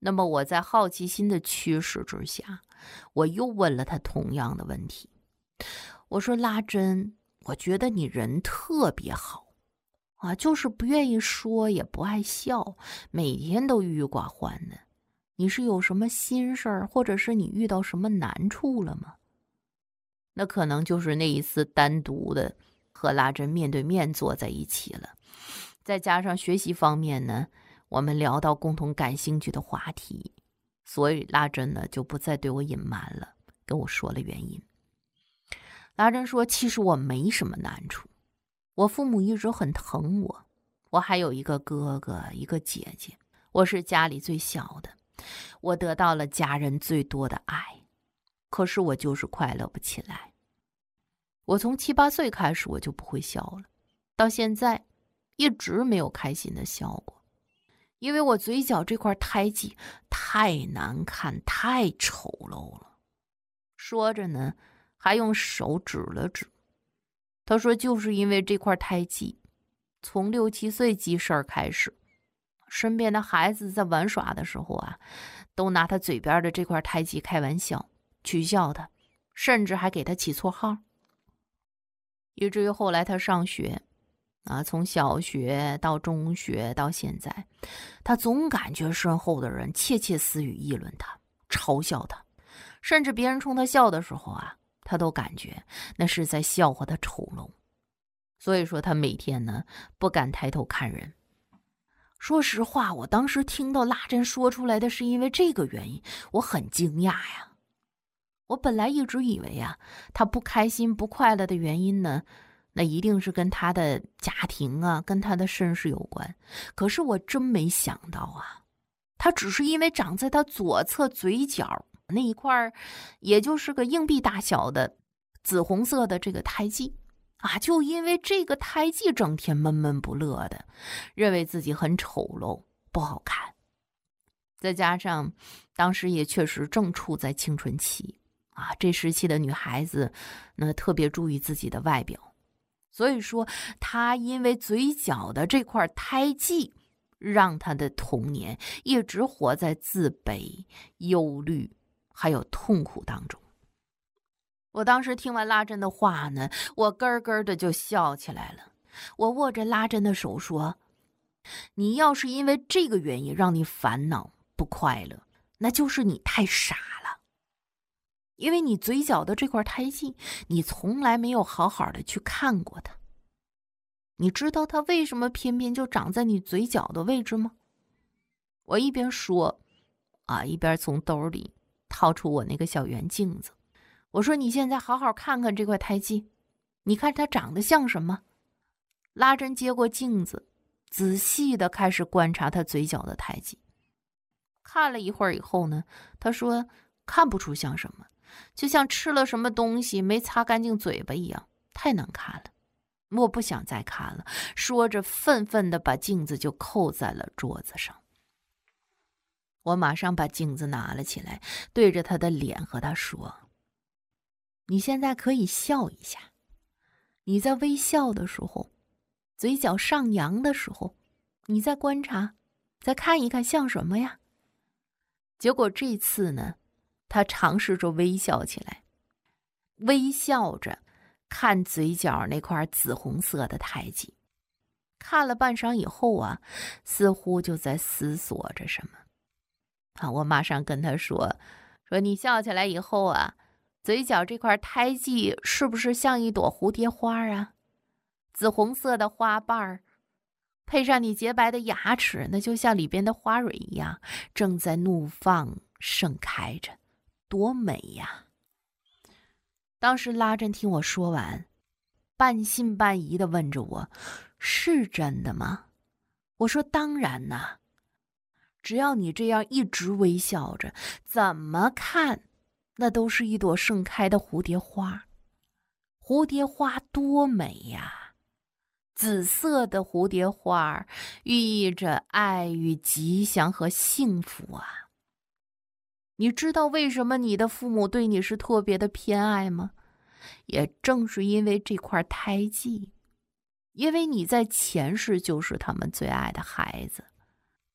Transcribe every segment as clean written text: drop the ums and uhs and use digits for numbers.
那么我在好奇心的驱使之下，我又问了他同样的问题。我说拉珍，我觉得你人特别好啊，就是不愿意说，也不爱笑，每天都郁郁寡欢的。你是有什么心事儿，或者是你遇到什么难处了吗？那可能就是那一次单独的和拉珍面对面坐在一起了，再加上学习方面呢，我们聊到共同感兴趣的话题，所以拉珍呢就不再对我隐瞒了，跟我说了原因。拉珍说，其实我没什么难处，我父母一直很疼我，我还有一个哥哥一个姐姐，我是家里最小的，我得到了家人最多的爱，可是我就是快乐不起来。我从7、8岁开始我就不会笑了，到现在一直没有开心的笑过，因为我嘴角这块胎记太难看，太丑陋了。说着呢，还用手指了指。他说就是因为这块胎记，从6、7岁记事儿开始，身边的孩子在玩耍的时候啊，都拿他嘴边的这块胎记开玩笑，取笑他，甚至还给他起绰号。以至于后来他上学啊，从小学到中学到现在，他总感觉身后的人窃窃私语议论他，嘲笑他，甚至别人冲他笑的时候啊，他都感觉那是在笑话他丑陋。所以说他每天呢不敢抬头看人。说实话，我当时听到拉珍说出来的是因为这个原因，我很惊讶呀。我本来一直以为啊，他不开心不快乐的原因呢，那一定是跟他的家庭啊，跟他的身世有关。可是我真没想到啊，他只是因为长在他左侧嘴角那一块，也就是个硬币大小的紫红色的这个胎记啊，就因为这个胎记整天闷闷不乐的，认为自己很丑陋不好看。再加上当时也确实正处在青春期啊，这时期的女孩子那特别注意自己的外表，所以说她因为嘴角的这块胎记，让她的童年一直活在自卑、忧虑还有痛苦当中。我当时听完拉珍的话呢，我咯咯的就笑起来了。我握着拉珍的手说，你要是因为这个原因让你烦恼不快乐，那就是你太傻了。因为你嘴角的这块胎记，你从来没有好好的去看过它。你知道它为什么偏偏就长在你嘴角的位置吗？我一边说啊，一边从兜里掏出我那个小圆镜子。我说你现在好好看看这块胎记，你看它长得像什么？拉珍接过镜子，仔细的开始观察他嘴角的胎记。看了一会儿以后呢，他说看不出像什么，就像吃了什么东西没擦干净嘴巴一样，太难看了，我不想再看了。说着愤愤地把镜子就扣在了桌子上。我马上把镜子拿了起来，对着他的脸和他说，你现在可以笑一下，你在微笑的时候，嘴角上扬的时候，你再观察，再看一看像什么呀？结果这次呢，他尝试着微笑起来，微笑着看嘴角那块紫红色的胎记。看了半晌以后啊，似乎就在思索着什么。我马上跟他说你笑起来以后啊，嘴角这块胎记是不是像一朵蝴蝶花啊？紫红色的花瓣儿，配上你洁白的牙齿，那就像里边的花蕊一样，正在怒放盛开着，多美呀！当时拉珍听我说完，半信半疑地问着我，是真的吗？我说当然呐，只要你这样一直微笑着，怎么看那都是一朵盛开的蝴蝶花。蝴蝶花多美呀！紫色的蝴蝶花寓意着爱与吉祥和幸福啊！你知道为什么你的父母对你是特别的偏爱吗？也正是因为这块胎记，因为你在前世就是他们最爱的孩子。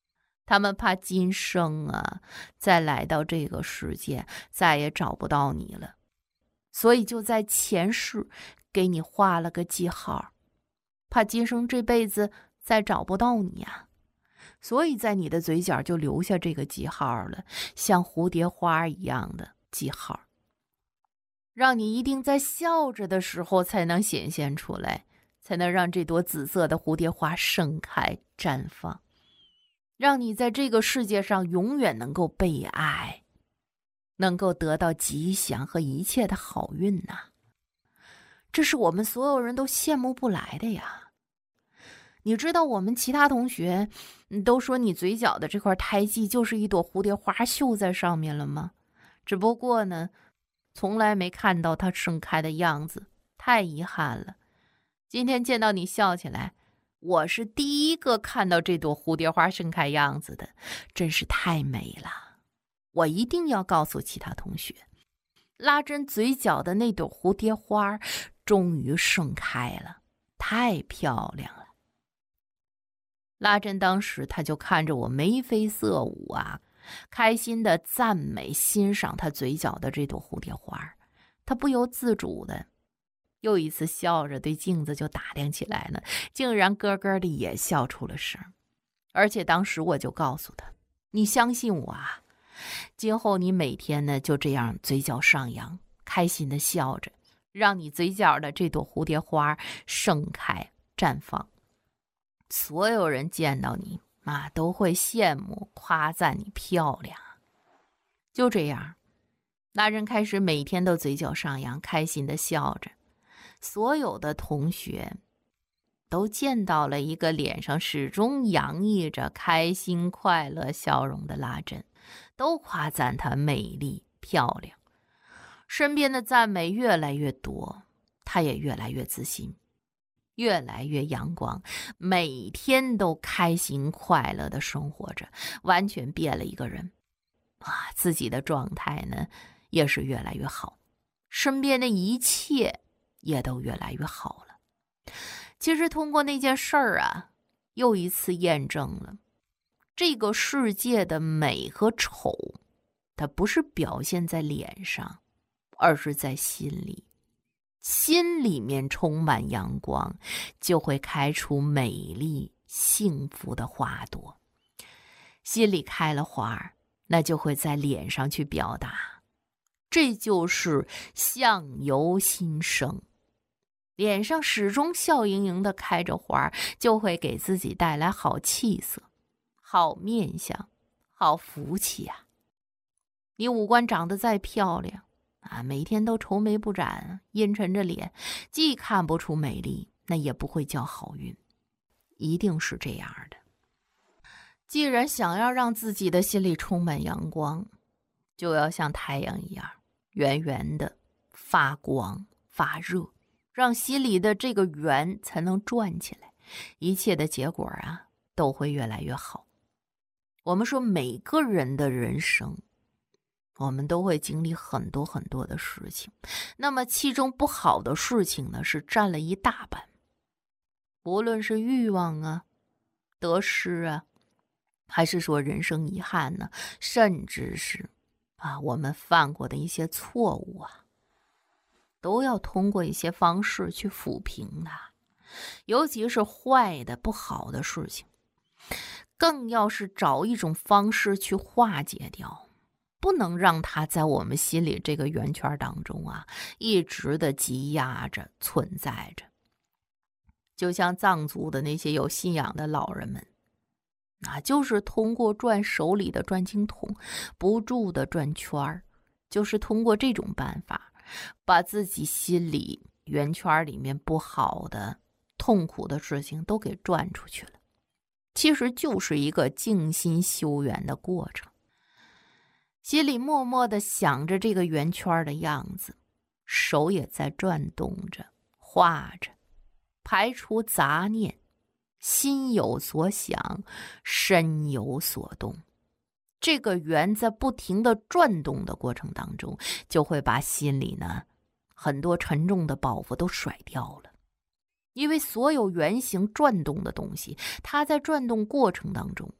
他们怕今生啊，再来到这个世界，再也找不到你了，所以就在前世给你画了个记号，怕今生这辈子再找不到你啊，所以在你的嘴角就留下这个记号了，像蝴蝶花一样的记号，让你一定在笑着的时候才能显现出来，才能让这朵紫色的蝴蝶花盛开绽放，让你在这个世界上永远能够被爱，能够得到吉祥和一切的好运呐。这是我们所有人都羡慕不来的呀。你知道我们其他同学都说你嘴角的这块胎记就是一朵蝴蝶花绣在上面了吗？只不过呢，从来没看到它盛开的样子，太遗憾了。今天见到你笑起来，我是第一个看到这朵蝴蝶花盛开样子的，真是太美了。我一定要告诉其他同学，拉珍嘴角的那朵蝴蝶花终于盛开了，太漂亮了。拉珍当时他就看着我眉飞色舞啊，开心的赞美欣赏他嘴角的这朵蝴蝶花，他不由自主的又一次笑着对镜子就打量起来了，竟然咯咯的也笑出了声。而且当时我就告诉他，你相信我啊，今后你每天呢就这样嘴角上扬，开心的笑着，让你嘴角的这朵蝴蝶花盛开绽放，所有人见到你啊都会羡慕夸赞你漂亮。就这样，拉珍开始每天都嘴角上扬，开心的笑着，所有的同学都见到了一个脸上始终洋溢着开心快乐笑容的拉珍，都夸赞她美丽漂亮。身边的赞美越来越多，她也越来越自信，越来越阳光，每天都开心快乐的生活着，完全变了一个人啊！自己的状态呢也是越来越好，身边的一切也都越来越好了。其实通过那件事儿啊，又一次验证了这个世界的美和丑，它不是表现在脸上，而是在心里。心里面充满阳光，就会开出美丽幸福的花朵。心里开了花，那就会在脸上去表达，这就是相由心生。脸上始终笑盈盈的开着花，就会给自己带来好气色、好面相、好福气啊。你五官长得再漂亮啊，每天都愁眉不展，阴沉着脸，既看不出美丽，那也不会叫好运，一定是这样的。既然想要让自己的心里充满阳光，就要像太阳一样圆圆的发光发热，让心里的这个圆才能转起来，一切的结果啊都会越来越好。我们说每个人的人生，我们都会经历很多很多的事情，那么其中不好的事情呢是占了一大半，无论是欲望啊、得失啊，还是说人生遗憾呢，甚至是我们犯过的一些错误啊，都要通过一些方式去抚平它。尤其是坏的不好的事情，更要是找一种方式去化解掉，不能让它在我们心里这个圆圈当中啊一直的积压着存在着。就像藏族的那些有信仰的老人们就是通过转手里的转经筒不住的转圈，就是通过这种办法把自己心里圆圈里面不好的痛苦的事情都给转出去了。其实就是一个静心修圆的过程，心里默默地想着这个圆圈的样子，手也在转动着画着，排除杂念，心有所想，身有所动。这个圆在不停地转动的过程当中，就会把心里呢很多沉重的包袱都甩掉了。因为所有圆形转动的东西，它在转动过程当中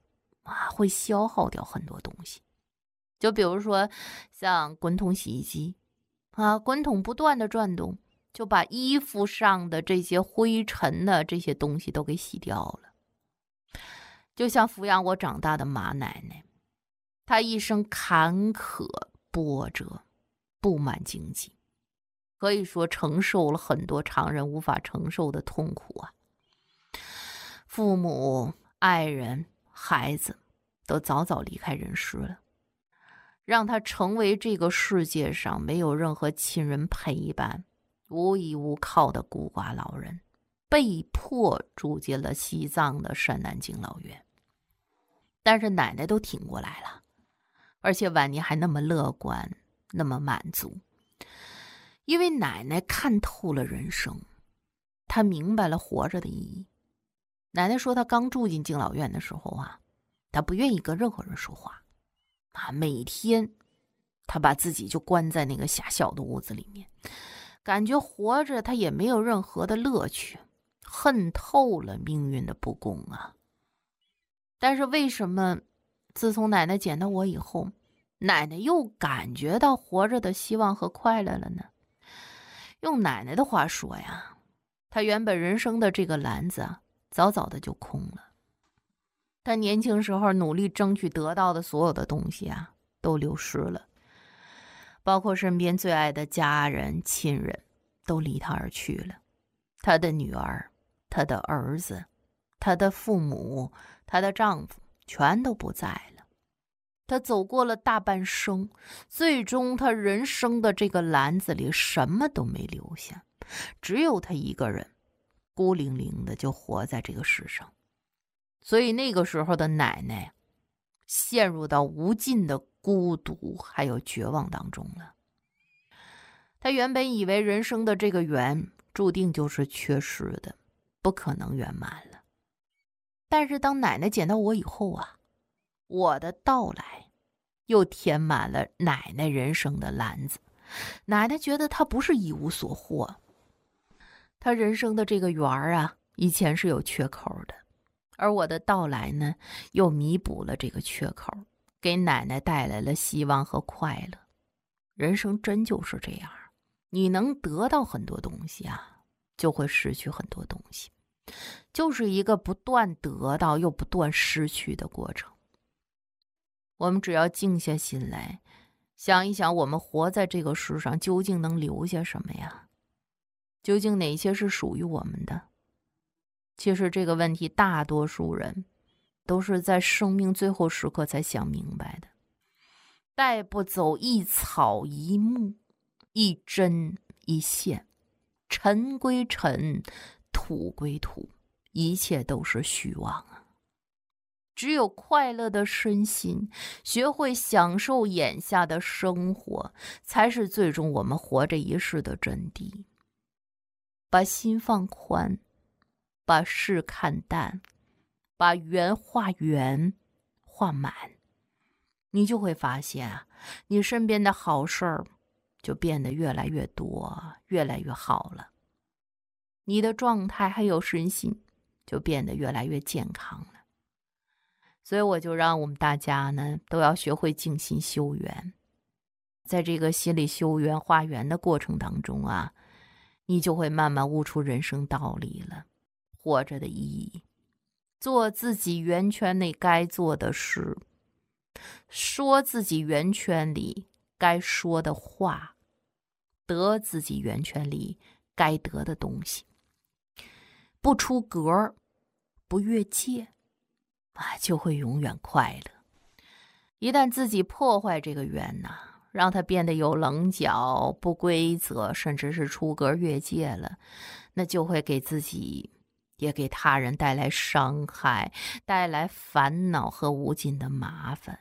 会消耗掉很多东西。就比如说像滚筒洗衣机滚筒不断的转动，就把衣服上的这些灰尘的这些东西都给洗掉了。就像抚养我长大的马奶奶，她一生坎坷波折，布满荆棘，可以说承受了很多常人无法承受的痛苦父母、爱人、孩子都早早离开人世了，让他成为这个世界上没有任何亲人陪伴、无依无靠的孤寡老人，被迫住进了西藏的山南敬老院。但是奶奶都挺过来了，而且晚年还那么乐观，那么满足。因为奶奶看透了人生，她明白了活着的意义。奶奶说她刚住进敬老院的时候她不愿意跟任何人说话每天她把自己就关在那个狭小的屋子里面，感觉活着她也没有任何的乐趣，恨透了命运的不公但是为什么自从奶奶捡到我以后，奶奶又感觉到活着的希望和快乐了呢？用奶奶的话说她原本人生的这个篮子早早的就空了。她年轻时候努力争取得到的所有的东西都流失了，包括身边最爱的家人、亲人都离她而去了。她的女儿、她的儿子、她的父母、她的丈夫全都不在了。她走过了大半生，最终她人生的这个篮子里什么都没留下，只有她一个人孤零零的就活在这个世上。所以那个时候的奶奶陷入到无尽的孤独还有绝望当中了。她原本以为人生的这个圆注定就是缺失的，不可能圆满了。但是当奶奶捡到我以后我的到来又填满了奶奶人生的篮子。奶奶觉得她不是一无所获，她人生的这个圆以前是有缺口的，而我的到来呢，又弥补了这个缺口，给奶奶带来了希望和快乐。人生真就是这样，你能得到很多东西就会失去很多东西，就是一个不断得到又不断失去的过程。我们只要静下心来，想一想我们活在这个世上究竟能留下什么究竟哪些是属于我们的？其实这个问题大多数人都是在生命最后时刻才想明白的。带不走一草一木，一针一线，尘归尘，土归土，一切都是虚妄只有快乐的身心，学会享受眼下的生活，才是最终我们活这一世的真谛。把心放宽，把事看淡，把圆画圆，画满，你就会发现你身边的好事儿就变得越来越多，越来越好了。你的状态还有身心就变得越来越健康了。所以我就让我们大家呢都要学会静心修缘。在这个心理修缘化缘的过程当中你就会慢慢悟出人生道理了，活着的意义，做自己圆圈内该做的事，说自己圆圈里该说的话，得自己圆圈里该得的东西，不出格，不越界就会永远快乐。一旦自己破坏这个圆让它变得有棱角、不规则，甚至是出格越界了，那就会给自己也给他人带来伤害，带来烦恼和无尽的麻烦。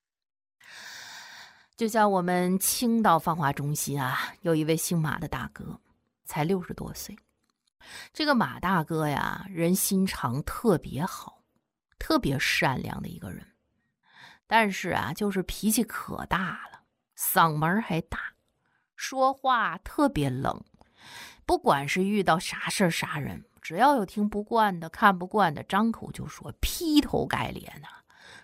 就像我们青岛放化中心有一位姓马的大哥，才60多岁。这个马大哥人心肠特别好，特别善良的一个人，但是就是脾气可大了，嗓门还大，说话特别冷。不管是遇到啥事啥人，只要有听不惯的、看不惯的，张口就说，劈头盖脸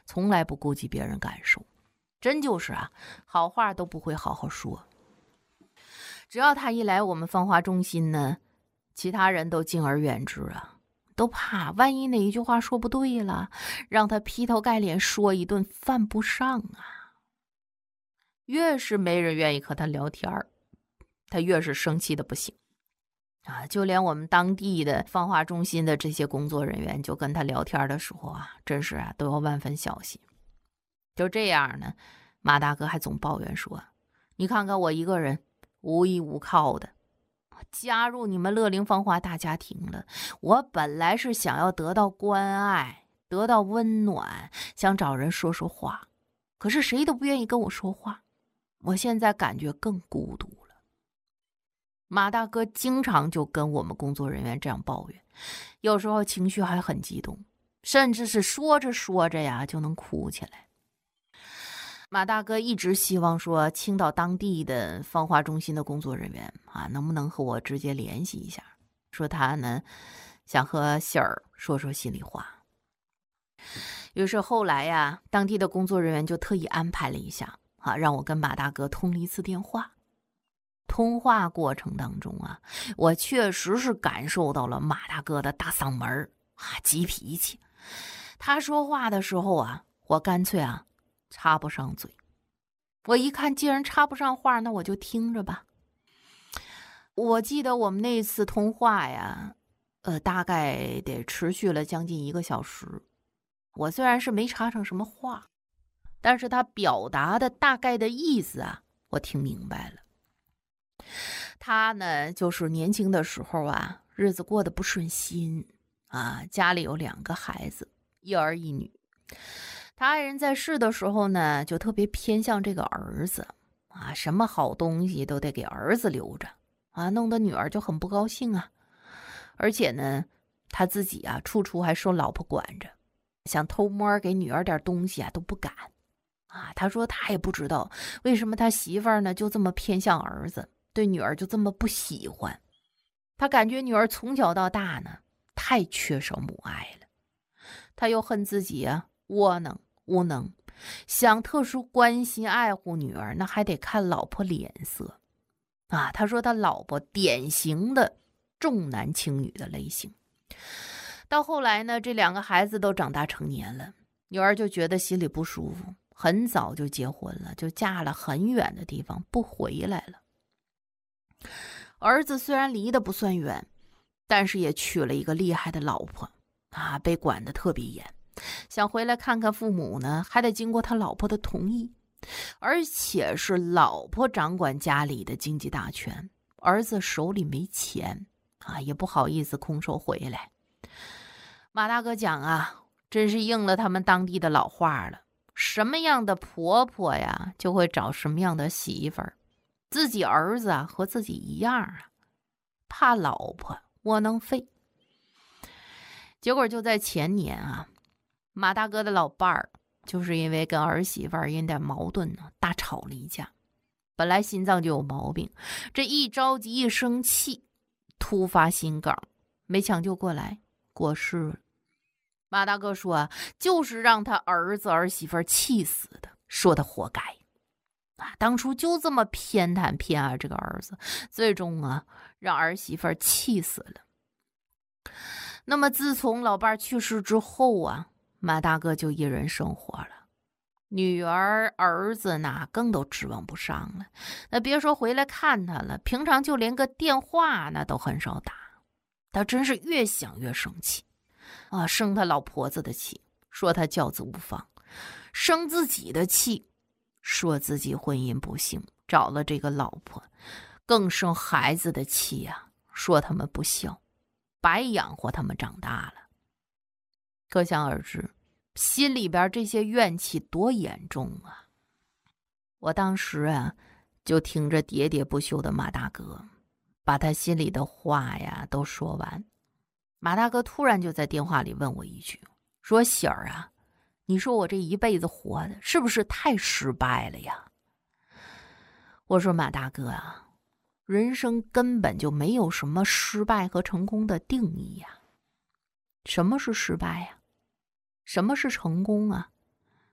从来不顾及别人感受，真就是啊，好话都不会好好说。只要他一来我们放话中心呢，其他人都敬而远之啊，都怕万一哪一句话说不对了，让他劈头盖脸说一顿犯不上啊。越是没人愿意和他聊天，他越是生气的不行啊。就连我们当地的放话中心的这些工作人员，就跟他聊天的时候啊，真是啊，都要万分小心。就这样呢，马大哥还总抱怨说，你看看我一个人无依无靠的加入你们乐龄放话大家庭了，我本来是想要得到关爱，得到温暖，想找人说说话，可是谁都不愿意跟我说话，我现在感觉更孤独了。马大哥经常就跟我们工作人员这样抱怨，有时候情绪还很激动，甚至是说着说着呀就能哭起来。马大哥一直希望说青岛当地的放话中心的工作人员啊，能不能和我直接联系一下，说他呢想和喜儿说说心里话。于是后来呀，当地的工作人员就特意安排了一下啊，让我跟马大哥通了一次电话。通话过程当中啊，我确实是感受到了马大哥的大嗓门啊，急脾气。他说话的时候啊，我干脆啊插不上嘴。我一看既然插不上话，那我就听着吧。我记得我们那次通话呀，大概得持续了将近1个小时。我虽然是没插上什么话，但是他表达的大概的意思啊，我听明白了。他呢，就是年轻的时候啊，日子过得不顺心啊，家里有2个孩子，1儿1女。他爱人在世的时候呢，就特别偏向这个儿子啊，什么好东西都得给儿子留着啊，弄得女儿就很不高兴啊。而且呢，他自己啊，处处还受老婆管着，想偷摸给女儿点东西啊都不敢啊。他说他也不知道为什么他媳妇儿呢就这么偏向儿子，对女儿就这么不喜欢。他感觉女儿从小到大呢太缺少母爱了，他又恨自己啊窝囊无能，想特殊关心爱护女儿，那还得看老婆脸色啊。他说他老婆典型的重男轻女的类型。到后来呢，这2个孩子都长大成年了，女儿就觉得心里不舒服，很早就结婚了，就嫁了很远的地方，不回来了。儿子虽然离得不算远，但是也娶了一个厉害的老婆啊，被管得特别严。想回来看看父母呢，还得经过他老婆的同意，而且是老婆掌管家里的经济大权，儿子手里没钱啊，也不好意思空手回来。马大哥讲啊，真是应了他们当地的老话了，什么样的婆婆呀，就会找什么样的媳妇儿。自己儿子啊和自己一样啊，怕老婆窝囊废。结果就在前年啊，马大哥的老伴儿就是因为跟儿媳妇儿因点矛盾呢，大吵了一架。本来心脏就有毛病，这一着急一生气，突发心梗，没抢救过来，过世了。马大哥说啊，就是让他儿子儿媳妇儿气死的，说他活该啊，当初就这么偏袒偏爱这个儿子，最终啊让儿媳妇儿气死了。那么自从老伴去世之后啊，马大哥就一人生活了，女儿儿子那更都指望不上了，那别说回来看他了，平常就连个电话那都很少打。他真是越想越生气啊，生他老婆子的气，说他教子无方；生自己的气，说自己婚姻不幸，找了这个老婆；更生孩子的气啊，说他们不孝，白养活他们长大了。可想而知，心里边这些怨气多严重啊！我当时啊，就听着喋喋不休的马大哥把他心里的话呀都说完。马大哥突然就在电话里问我一句，说喜儿啊，你说我这一辈子活的是不是太失败了呀？我说马大哥啊，人生根本就没有什么失败和成功的定义呀。什么是失败呀？什么是成功啊？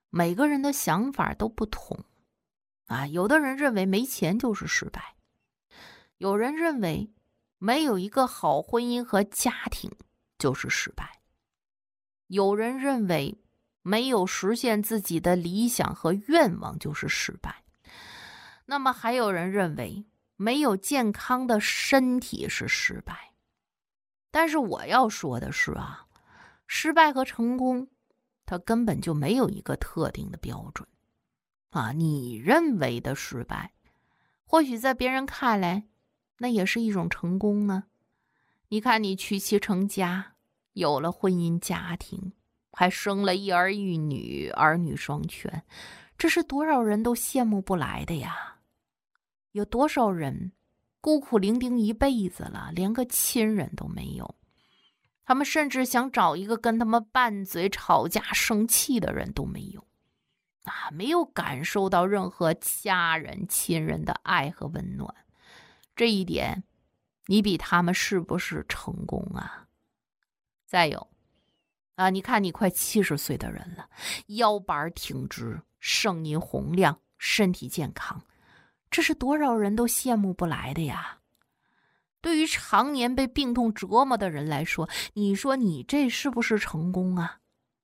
每个人的想法都不同有的人认为没钱就是失败，有人认为没有一个好婚姻和家庭就是失败，有人认为没有实现自己的理想和愿望就是失败，那么还有人认为没有健康的身体是失败。但是我要说的是失败和成功它根本就没有一个特定的标准你认为的失败，或许在别人看来那也是一种成功呢。你看你娶妻成家，有了婚姻家庭，还生了一儿一女，儿女双全，这是多少人都羡慕不来的呀。有多少人孤苦伶仃一辈子了，连个亲人都没有，他们甚至想找一个跟他们拌嘴吵架生气的人都没有没有感受到任何家人亲人的爱和温暖。这一点你比他们是不是成功啊？再有你看你快70岁的人了，腰板挺直，声音洪亮，身体健康，这是多少人都羡慕不来的呀。对于常年被病痛折磨的人来说，你说你这是不是成功啊？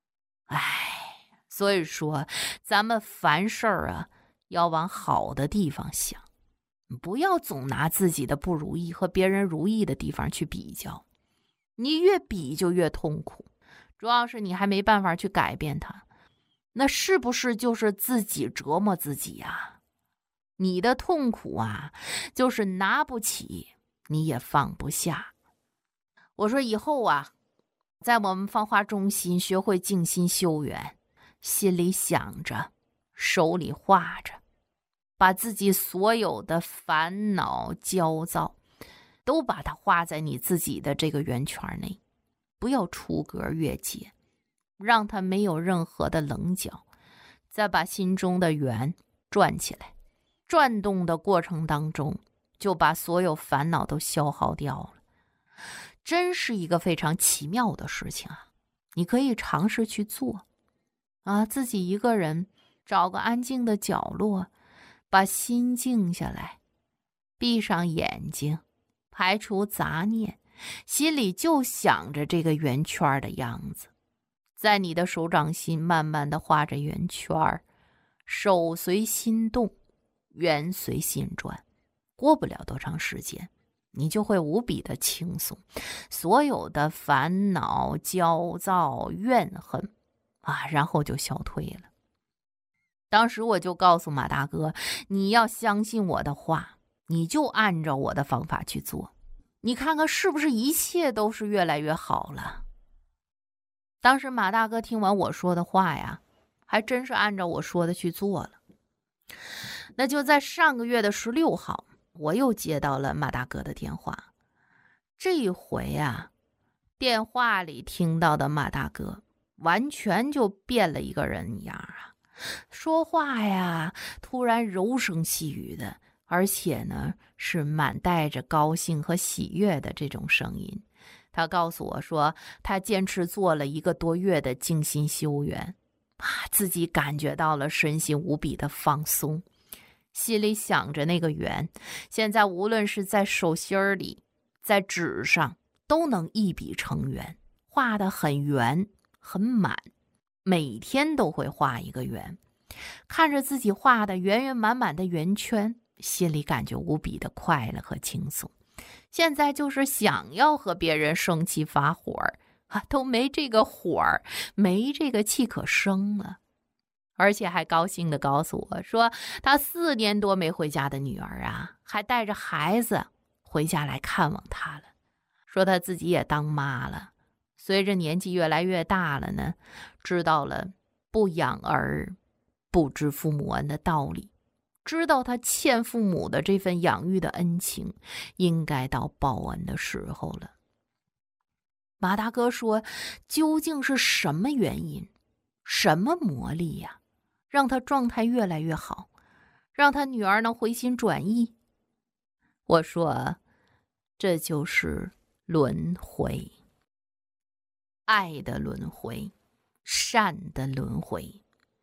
所以说咱们凡事要往好的地方想，不要总拿自己的不如意和别人如意的地方去比较，你越比就越痛苦，主要是你还没办法去改变它，那是不是就是自己折磨自己呀？你的痛苦就是拿不起你也放不下。我说以后在我们芳华中心学会静心修缘，心里想着，手里画着，把自己所有的烦恼焦躁都把它画在你自己的这个圆圈内，不要出格越界，让它没有任何的棱角，再把心中的圆转起来，转动的过程当中就把所有烦恼都消耗掉了。真是一个非常奇妙的事情你可以尝试去做自己一个人找个安静的角落，把心静下来，闭上眼睛，排除杂念，心里就想着这个圆圈的样子，在你的手掌心慢慢的画着圆圈，手随心动，圆随心转，过不了多长时间你就会无比的轻松，所有的烦恼焦躁怨恨然后就消退了。当时我就告诉马大哥，你要相信我的话，你就按照我的方法去做，你看看是不是一切都是越来越好了。当时马大哥听完我说的话还真是按照我说的去做了。那就在上个月的16号，我又接到了马大哥的电话。这一回电话里听到的马大哥完全就变了一个人一样说话突然柔声细语的，而且呢是满带着高兴和喜悦的这种声音。他告诉我说，他坚持做了1个多月的静心修缘自己感觉到了身心无比的放松，心里想着那个圆，现在无论是在手心里，在纸上，都能一笔成圆，画得很圆很满，每天都会画1个圆，看着自己画的圆圆满满的圆圈，心里感觉无比的快乐和轻松。现在就是想要和别人生气发火都没这个火没这个气可生了。而且还高兴地告诉我说，他4年多没回家的女儿还带着孩子回家来看望他了，说他自己也当妈了，随着年纪越来越大了呢，知道了不养儿不知父母恩的道理，知道他欠父母的这份养育的恩情，应该到报恩的时候了。马大哥说，究竟是什么原因，什么魔力让他状态越来越好，让他女儿能回心转意？我说，这就是轮回，爱的轮回，善的轮回。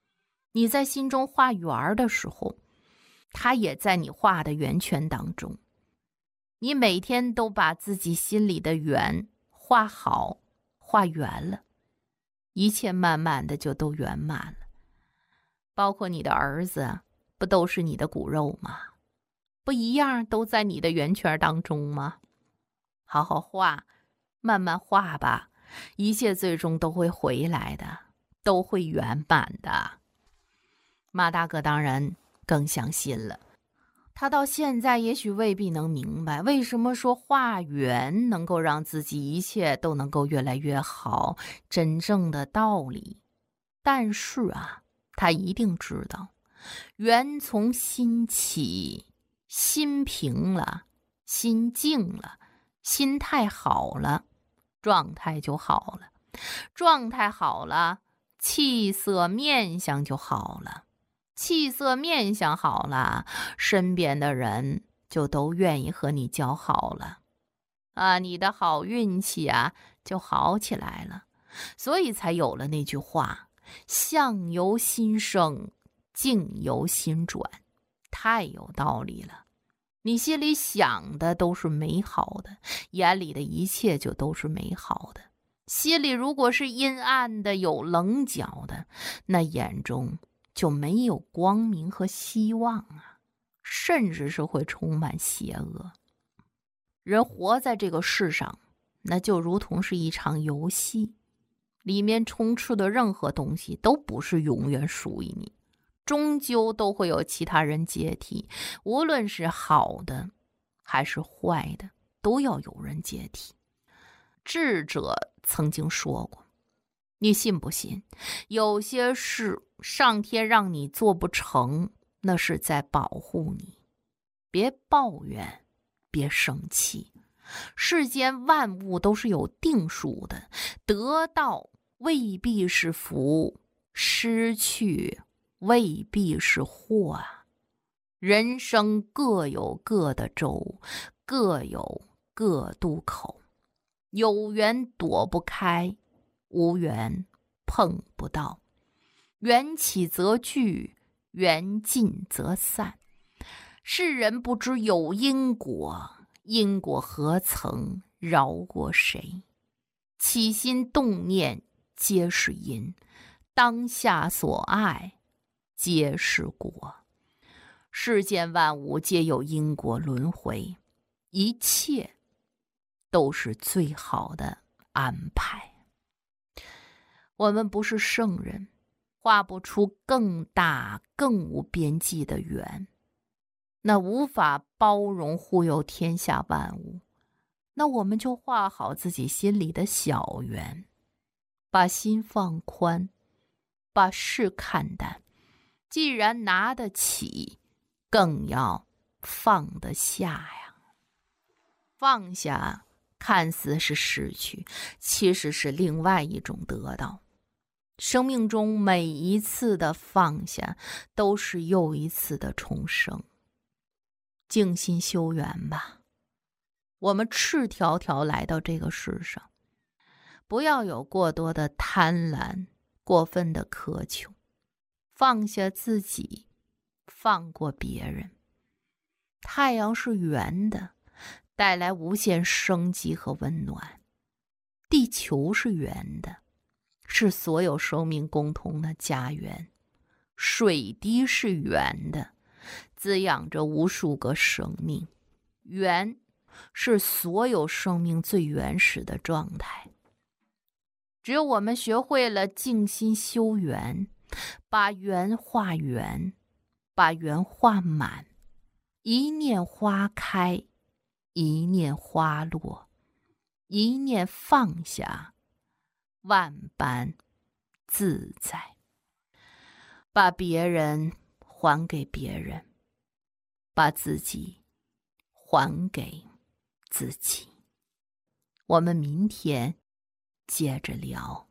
你在心中画圆的时候，它也在你画的圆圈当中。你每天都把自己心里的圆画好，画圆了，一切慢慢的就都圆满了。包括你的儿子，不都是你的骨肉吗？不一样都在你的圆圈当中吗？好好画，慢慢画吧，一切最终都会回来的，都会圆满的。马大哥当然更相信了，他到现在也许未必能明白为什么说画圆能够让自己一切都能够越来越好，真正的道理。但是啊，他一定知道，圆从心起，心平了，心静了，心态好了，状态就好了，状态好了，气色面相就好了，气色面相好了，身边的人就都愿意和你交好了啊，你的好运气啊就好起来了。所以才有了那句话，相由心生，境由心转，太有道理了。你心里想的都是美好的，眼里的一切就都是美好的。心里如果是阴暗的，有棱角的，那眼中就没有光明和希望啊，甚至是会充满邪恶。人活在这个世上，那就如同是一场游戏，里面充斥的任何东西都不是永远属于你，终究都会有其他人接替，无论是好的还是坏的，都要有人接替。智者曾经说过，你信不信，有些事上天让你做不成，那是在保护你。别抱怨，别生气，世间万物都是有定数的，得到未必是福，失去未必是祸啊。人生各有各的舟，各有各渡口，有缘躲不开，无缘碰不到，缘起则聚，缘尽则散。世人不知有因果，因果何曾饶过谁？起心动念皆是因，当下所爱皆是果。世间万物皆有因果轮回，一切都是最好的安排。我们不是圣人，画不出更大更无边际的圆，那无法包容护佑天下万物，那我们就画好自己心里的小圆，把心放宽，把事看淡。既然拿得起，更要放得下呀。放下看似是失去，其实是另外一种得到。生命中每一次的放下，都是又一次的重生。静心修缘吧，我们赤条条来到这个世上，不要有过多的贪婪，过分的苛求，放下自己，放过别人。太阳是圆的，带来无限生机和温暖。地球是圆的，是所有生命共同的家园。水滴是圆的，滋养着无数个生命。圆是所有生命最原始的状态。只有我们学会了静心修圆，把圆画圆，把圆画满，一念花开，一念花落，一念放下，万般自在。把别人还给别人，把自己还给自己。我们明天接着聊。